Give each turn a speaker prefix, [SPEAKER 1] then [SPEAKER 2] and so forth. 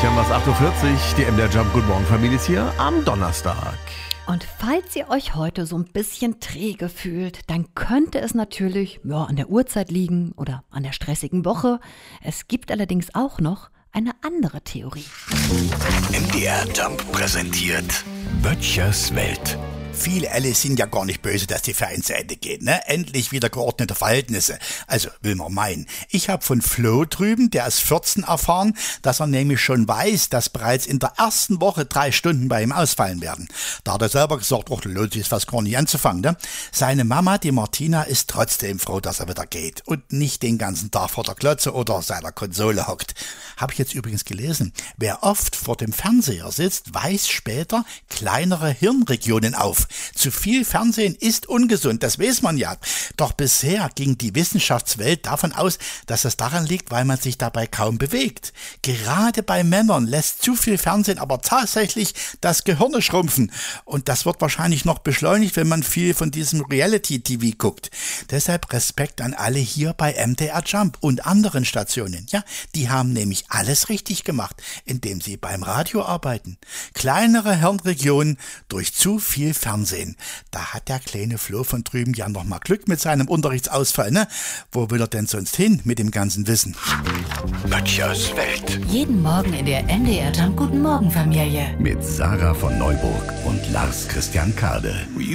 [SPEAKER 1] Tja, was 8.40 Uhr, die MDR Jump Good Morgen Familie ist hier am Donnerstag.
[SPEAKER 2] Und falls ihr euch heute so ein bisschen träge fühlt, dann könnte es natürlich an der Uhrzeit liegen oder an der stressigen Woche. Es gibt allerdings auch noch eine andere Theorie.
[SPEAKER 3] MDR Jump präsentiert Böttchers Welt.
[SPEAKER 4] Viele Alice sind ja gar nicht böse, dass die Ferien zu Ende geht, ne? Endlich wieder geordnete Verhältnisse. Also, will man meinen. Ich habe von Flo drüben, der ist 14, erfahren, dass er nämlich schon weiß, dass bereits in der ersten Woche 3 Stunden bei ihm ausfallen werden. Da hat er selber gesagt, da lohnt sich fast gar nicht anzufangen, ne? Seine Mama, die Martina, ist trotzdem froh, dass er wieder geht und nicht den ganzen Tag vor der Glotze oder seiner Konsole hockt. Habe ich jetzt übrigens gelesen. Wer oft vor dem Fernseher sitzt, weist später kleinere Hirnregionen auf. Zu viel Fernsehen ist ungesund, das weiß man ja. Doch bisher ging die Wissenschaftswelt davon aus, dass es daran liegt, weil man sich dabei kaum bewegt. Gerade bei Männern lässt zu viel Fernsehen aber tatsächlich das Gehirn schrumpfen. Und das wird wahrscheinlich noch beschleunigt, wenn man viel von diesem Reality-TV guckt. Deshalb Respekt an alle hier bei MDR Jump und anderen Stationen. Ja, die haben nämlich alles richtig gemacht, indem sie beim Radio arbeiten. Kleinere Hirnregionen durch zu viel Fernsehen. Da hat der kleine Flo von drüben ja noch mal Glück mit seinem Unterrichtsausfall, ne? Wo will er denn sonst hin mit dem ganzen Wissen?
[SPEAKER 3] Böttchers Welt.
[SPEAKER 2] Jeden Morgen in der MDR Jump Guten Morgen Familie.
[SPEAKER 3] Mit Sarah von Neuburg und Lars Christian Kade.